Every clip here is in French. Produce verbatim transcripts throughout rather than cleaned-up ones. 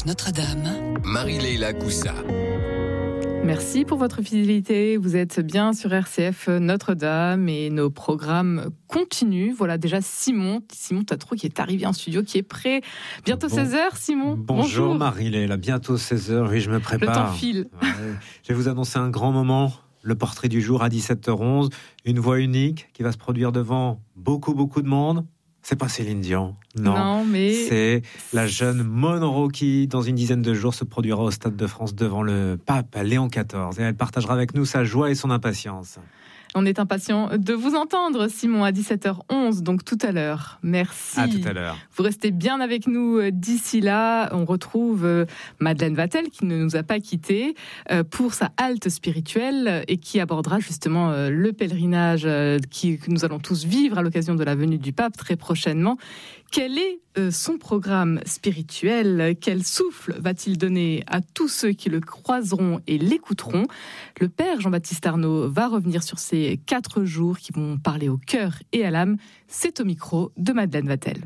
F Notre-Dame, Marie-Leila Coussa. Merci pour votre fidélité. Vous êtes bien sur R C F Notre-Dame et nos programmes continuent. Voilà déjà Simon, Simon Tatro qui est arrivé en studio, qui est prêt. Bientôt bon, seize heures, Simon. Bonjour, bonjour. Marie-Leila, bientôt seize heures. Oui, je me prépare. Le temps file. Ouais. Je vais vous annoncer un grand moment. Le portrait du jour à dix-sept heures onze. Une voix unique qui va se produire devant beaucoup, beaucoup de monde. C'est pas Céline Dion, non, non mais... c'est la jeune Monro qui, dans une dizaine de jours, se produira au Stade de France devant le pape Léon quatorze. Et elle partagera avec nous sa joie et son impatience. On est impatient de vous entendre, Simon, à dix-sept heures onze, donc tout à l'heure. Merci. À tout à l'heure. Vous restez bien avec nous d'ici là. On retrouve Madeleine Vatel, qui ne nous a pas quittés, pour sa halte spirituelle et qui abordera justement le pèlerinage que nous allons tous vivre à l'occasion de la venue du pape très prochainement. Quel est son programme spirituel? Quel souffle va-t-il donner à tous ceux qui le croiseront et l'écouteront? Le père Jean-Baptiste Arnaud va revenir sur ces quatre jours qui vont parler au cœur et à l'âme. C'est au micro de Madeleine Vatel.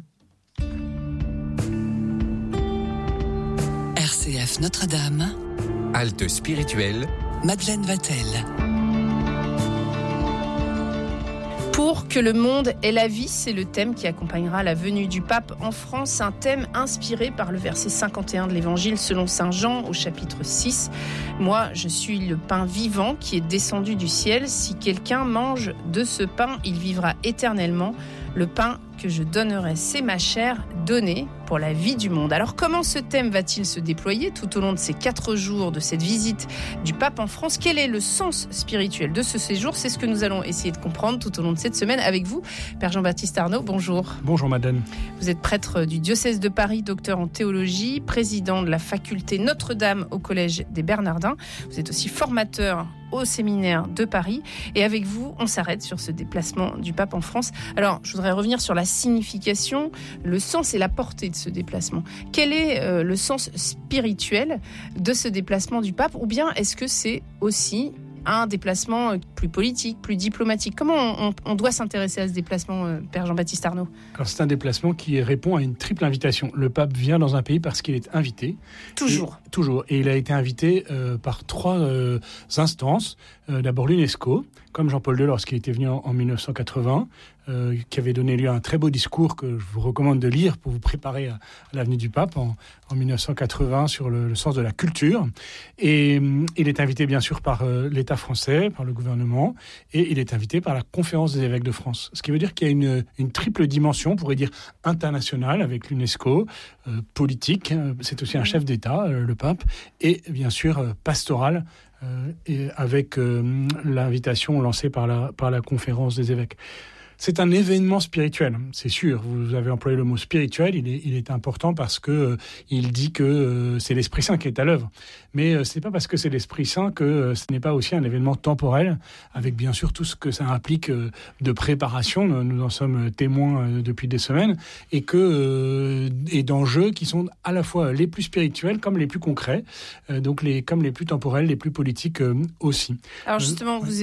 R C F Notre-Dame, halte spirituelle, Madeleine Vatel. Pour que le monde ait la vie, c'est le thème qui accompagnera la venue du pape en France, un thème inspiré par le verset cinquante et un de l'Évangile selon saint Jean au chapitre six. Moi, je suis le pain vivant qui est descendu du ciel. Si quelqu'un mange de ce pain, il vivra éternellement. Le pain que je donnerai, c'est ma chair donnée pour la vie du monde. Alors comment ce thème va-t-il se déployer tout au long de ces quatre jours de cette visite du pape en France? Quel est le sens spirituel de ce séjour? C'est ce que nous allons essayer de comprendre tout au long de cette semaine avec vous. Père Jean-Baptiste Arnaud, bonjour. Bonjour Madeleine. Vous êtes prêtre du diocèse de Paris, docteur en théologie, président de la faculté Notre-Dame au Collège des Bernardins. Vous êtes aussi formateur au séminaire de Paris. Et avec vous, on s'arrête sur ce déplacement du pape en France. Alors, je voudrais revenir sur la signification, le sens et la portée de ce déplacement. Quel est euh, le sens spirituel de ce déplacement du pape? Ou bien est-ce que c'est aussi un déplacement plus politique, plus diplomatique? Comment on, on, on doit s'intéresser à ce déplacement, euh, Père Jean-Baptiste Arnaud? Alors, c'est un déplacement qui répond à une triple invitation. Le pape vient dans un pays parce qu'il est invité. Toujours. Et, toujours. Et il a été invité euh, par trois euh, instances. Euh, d'abord l'UNESCO, comme Jean-Paul deux lorsqu'il était venu en, en dix-neuf cent quatre-vingts, euh, qui avait donné lieu à un très beau discours que je vous recommande de lire pour vous préparer à, à la venue du pape en, en dix-neuf cent quatre-vingts sur le, le sens de la culture. Et euh, il est invité bien sûr par euh, l'État français, par le gouvernement, et il est invité par la Conférence des évêques de France. Ce qui veut dire qu'il y a une, une triple dimension, on pourrait dire internationale, avec l'UNESCO, euh, politique, c'est aussi un chef d'État, euh, le pape, et bien sûr euh, pastorale, Euh, et avec euh, l'invitation lancée par la, par la conférence des évêques. C'est un événement spirituel, c'est sûr. Vous avez employé le mot spirituel, il est, il est important parce que euh, il dit que euh, c'est l'Esprit Saint qui est à l'œuvre. Mais euh, c'est pas parce que c'est l'Esprit Saint que euh, ce n'est pas aussi un événement temporel, avec bien sûr tout ce que ça implique euh, de préparation. Nous en sommes témoins euh, depuis des semaines, et que euh, et d'enjeux qui sont à la fois les plus spirituels comme les plus concrets, euh, donc les comme les plus temporels, les plus politiques euh, aussi. Alors justement, vous